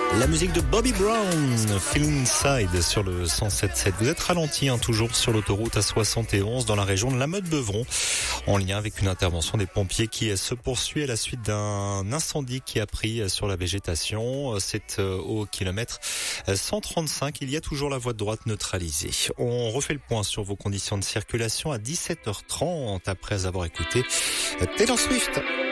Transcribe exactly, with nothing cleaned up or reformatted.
La musique de Bobby Brown, Feeling Inside sur le cent sept sept. Vous êtes ralenti hein, toujours sur l'autoroute A soixante et onze dans la région de La Motte-Beuvron, en lien avec une intervention des pompiers qui se poursuit à la suite d'un incendie qui a pris sur la végétation. C'est au kilomètre cent trente-cinq. Il y a toujours la voie de droite neutralisée. On refait le point sur vos conditions de circulation à dix-sept heures trente après avoir écouté Taylor Swift.